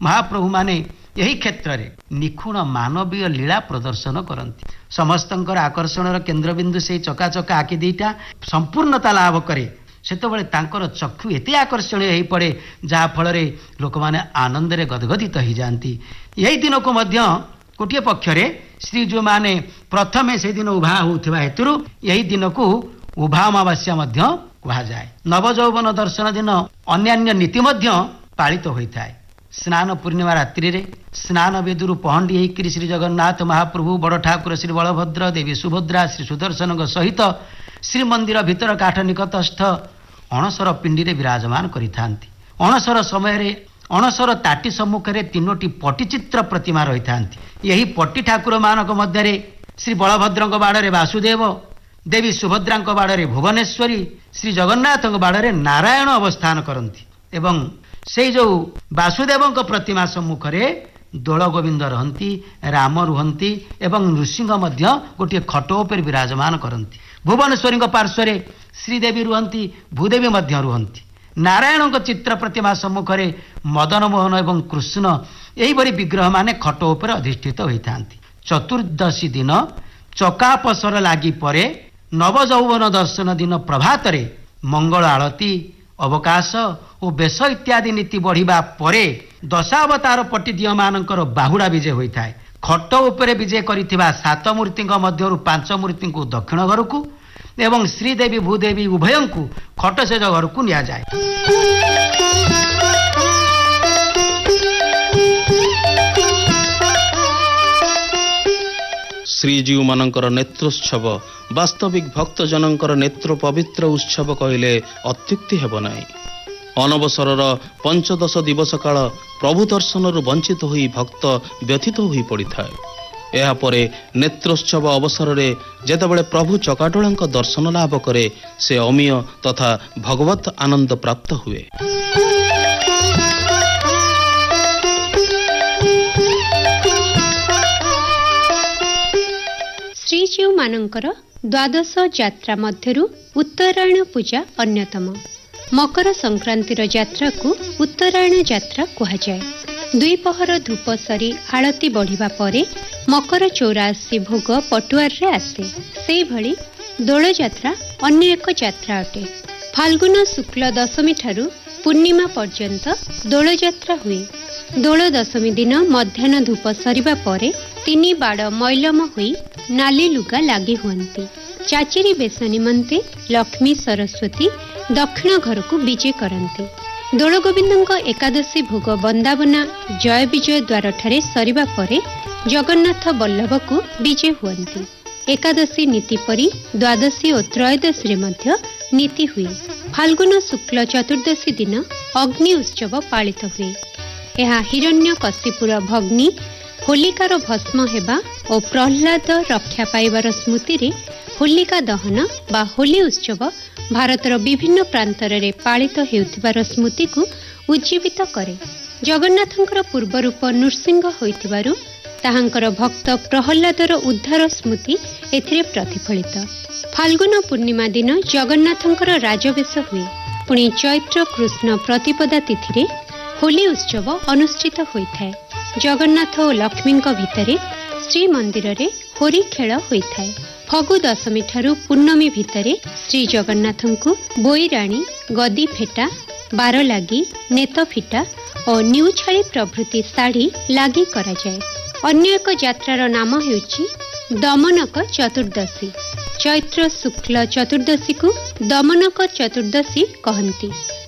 महाप्रभु माने यही क्षेत्र में निखुण मानवीय लीला प्रदर्शन करती। समस्तंकर आकर्षणर केन्द्रबिंदु से चकाचका आखि दीटा संपूर्णता लाभ करे सेतबेले तांकर चक्षु एते आकर्षणीय हो पड़े जहा फल लोक मैंने आनंद रे गदगदित हो जाती। यही दिन को मध्य गोटे पक्षरे श्रीजू माने प्रथमे से दिन उभा होउथिबा हेतुरु यही दिन को उभा अमावास्या मध्य कहा जाए। नवजौवन दर्शन दिन अन्यान्य नीति मध्य पालित होता है। स्नान पूर्णिमा रात्रि रे स्नान वेदुरु पहंडी होकर श्री जगन्नाथ महाप्रभु बड़ ठाकुर श्री बलभद्र देवी सुभद्रा श्री सुदर्शन सहित श्रीमंदिर भीतर काठ निकटस्थ अणसर पिंडी रे विराजमान करिथांती। अणसर समय रे अणसर ताटी सम्मुखें तीनोटी पट्टिचित्र प्रतिमा रही था। यही पट्टी ठाकुर मानक मध्य श्री बलभद्र बाड़े वासुदेव देवी सुभद्रा बाड़े भुवनेश्वरी श्री जगन्नाथ बाड़े नारायण अवस्थान करती एवं से जो वासुदेव प्रतिमा सम्मुखें दोल गोविंद रहती राम रुहंती एवं नृसिंह मध्य गोटे खट उपर विराजमान करती। भुवनेश्वरी पार्श्वे श्रीदेवी रुहंती भूदेवी मध्य रुहंती। नारायण चित्र प्रतिमा सम्मुखें मदन मोहन एवं कृष्ण यही विग्रह माने खट उपर अधिष्ठित होता। चतुर्दशी दिन चकापसर लगी परे नवजौवन दर्शन दिन प्रभात रे मंगल आलती अवकाश और बेश इत्यादि नीति बढ़िबा परे दशावतार पट्टिदिय मानकर बाहुड़ा विजय होता है। खट उपरे विजय करिथिबा 7 मूर्ति मध्यरु 5 मूर्ति को दक्षिण घर को एवं श्रीदेवी भूदेवी उभय को खटसेज घर को निया जाए। श्रीजीव मानकर नेत्रोत्सव वास्तविक भक्तजनकर नेत्र पवित्र उत्सव कहले अत्युक्ति हेब नाही। अनवसरर 15 दिवस काल प्रभु दर्शन वंचित होई भक्त व्यथित होई पड़िथाए। ଏହା ପରେ ନେତ୍ରୋତ୍ସବ ଅବସରରେ ଯେତେବେଳେ ପ୍ରଭୁ ଚକାଡୋଳାଙ୍କ ଦର୍ଶନ ଲାଭ କରେ ସେ ଅମୀୟ ତଥା ଭଗବତ ଆନନ୍ଦ ପ୍ରାପ୍ତ ହୁଏ। ଶ୍ରୀଜୀଉ ମାନଙ୍କର ଦ୍ୱାଦଶ ଯାତ୍ରା ମଧ୍ୟରୁ ଉତ୍ତରାୟଣ ପୂଜା ଅନ୍ୟତମ। ମକର ସଂକ୍ରାନ୍ତିର ଯାତ୍ରାକୁ ଉତ୍ତରାୟଣ ଯାତ୍ରା କୁହାଯାଏ। ଦ୍ୱିପହର ଧୂପ ସରି ଆଳତି ବଢ଼ିବା ପରେ ମକର ଚୌରାଶୀ ଭୋଗ ପଟୁଆରରେ ଆସେ। ସେହିଭଳି ଦୋଳଯାତ୍ରା ଅନ୍ୟ ଏକ ଯାତ୍ରା ଅଟେ। ଫାଲ୍ଗୁନ ଶୁକ୍ଳ ଦଶମୀ ଠାରୁ ପୂର୍ଣ୍ଣିମା ପର୍ଯ୍ୟନ୍ତ ଦୋଳଯାତ୍ରା ହୁଏ। ଦୋଳ ଦଶମୀ ଦିନ ମଧ୍ୟାହ୍ନ ଧୂପ ସରିବା ପରେ 3 ବାଡ଼ ମୈଲମ ହୋଇ ନାଲି ଲୁଗା ଲାଗି ହୁଅନ୍ତି। ଚାଚିରି ବେଶ ନିମନ୍ତେ ଲକ୍ଷ୍ମୀ ସରସ୍ୱତୀ ଦକ୍ଷିଣ ଘରକୁ ବିଜେ କରନ୍ତି। ଦୋଳଗୋବିନ୍ଦଙ୍କ ଏକାଦଶୀ ଭୋଗ ବନ୍ଦାବନା ଜୟ ବିଜୟ ଦ୍ୱାରଠାରେ ସରିବା ପରେ ଜଗନ୍ନାଥ ବଲ୍ଲଭକୁ ବିଜେ ହୁଅନ୍ତି। ଏକାଦଶୀ ନୀତି ପରି ଦ୍ୱାଦଶୀ ଓ ତ୍ରୟୋଦଶୀରେ ମଧ୍ୟ ନୀତି ହୁଏ। ଫାଲ୍ଗୁନ ଶୁକ୍ଳ ଚତୁର୍ଦ୍ଦଶୀ ଦିନ ଅଗ୍ନି ଉତ୍ସବ ପାଳିତ ହୁଏ। ଏହା ହିରଣ୍ୟ କଶିପୁର ଭଗ୍ନୀ ହୋଲିକାର ଭସ୍ମ ହେବା ଓ ପ୍ରହ୍ଲାଦ ରକ୍ଷା ପାଇବାର ସ୍ମୃତିରେ ହୋଲିକା ଦହନ ବା ହୋଲି ଉତ୍ସବ ଭାରତର ବିଭିନ୍ନ ପ୍ରାନ୍ତରରେ ପାଳିତ ହେଉଥିବାର ସ୍ମୃତିକୁ ଉଜ୍ଜୀବିତ କରେ। ଜଗନ୍ନାଥଙ୍କର ପୂର୍ବ ରୂପ ନୃସିଂହ ହୋଇଥିବାରୁ ତାହାଙ୍କର ଭକ୍ତ ପ୍ରହ୍ଲାଦର ଉଦ୍ଧାର ସ୍ମୃତି ଏଥିରେ ପ୍ରତିଫଳିତ। ଫାଲ୍ଗୁନ ପୂର୍ଣ୍ଣିମା ଦିନ ଜଗନ୍ନାଥଙ୍କର ରାଜବେଶ ହୁଏ। ପୁଣି ଚୈତ୍ର କୃଷ୍ଣ ପ୍ରତିପଦା ତିଥିରେ ହୋଲି ଉତ୍ସବ ଅନୁଷ୍ଠିତ ହୋଇଥାଏ। ଜଗନ୍ନାଥ ଓ ଲକ୍ଷ୍ମୀଙ୍କ ଭିତରେ ଶ୍ରୀମନ୍ଦିରରେ ହୋରି ଖେଳ ହୋଇଥାଏ। ଫଗୁ ଦଶମୀ ଠାରୁ ପୂର୍ଣ୍ଣମୀ ଭିତରେ ଶ୍ରୀ ଜଗନ୍ନାଥଙ୍କୁ ବୋଇରାଣୀ ଗଦି ଫେଟା ବାର ଲାଗି ନେତ ଫିଟା ଓ ନିଉଛାଳି ପ୍ରଭୃତି ଶାଢ଼ୀ ଲାଗି କରାଯାଏ। ଅନ୍ୟ ଏକ ଯାତ୍ରାର ନାମ ହେଉଛି ଦମନକ ଚତୁର୍ଦ୍ଦଶୀ। ଚୈତ୍ର ଶୁକ୍ଳ ଚତୁର୍ଦ୍ଦଶୀକୁ ଦମନକ ଚତୁର୍ଦ୍ଦଶୀ କହନ୍ତି।